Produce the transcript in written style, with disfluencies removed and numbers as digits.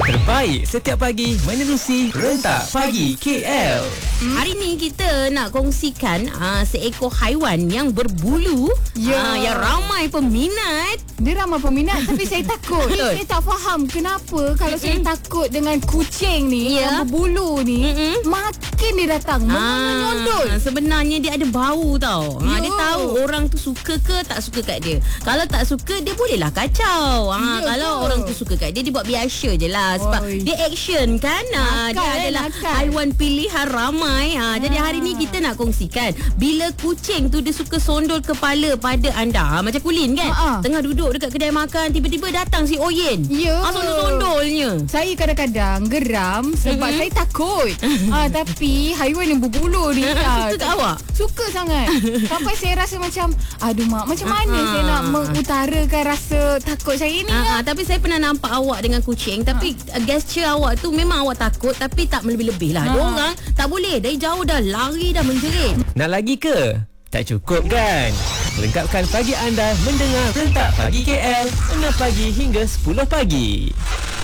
terbaik setiap pagi menerusi Rentak Pagi KL. Hari ni kita nak kongsikan seekor haiwan yang berbulu, yang ramai peminat. Dia ramai peminat tapi saya takut. Saya tak faham kenapa kalau saya takut dengan kucing ni yang berbulu ni, makin dia datang menyondol. Sebenarnya dia ada bau tau. Dia tahu orang tu suka ke tak suka kat dia. Kalau tak suka, dia bolehlah kacau. Kalau orang tu suka kat dia, dia buat biasa je lah. Sebab dia action kan. Dia adalah haiwan pilihan ramai. Jadi hari ni kita nak kongsikan bila kucing tu dia suka sondol kepala pada anda. Macam Kulin kan, tengah duduk dekat kedai makan, tiba-tiba datang si Oyen. Sondol-sondolnya. Saya kadang-kadang geram sebab saya takut. Tapi haiwan yang berbulu ni suka kat awak? Suka sangat. Sampai saya rasa macam, aduh mak, macam mana saya nak mengutarakan rasa takut saya ni. Tapi saya pernah nampak awak dengan kucing. Tapi gesture awak tu memang awak takut, tapi tak melebih-lebih lah. Diorang tak boleh. Dari jauh dah lari, dah menjerit. Nak lagi ke? Tak cukup kan? Lengkapkan pagi anda mendengar Rentak Pagi KL 6 pagi hingga 10 pagi.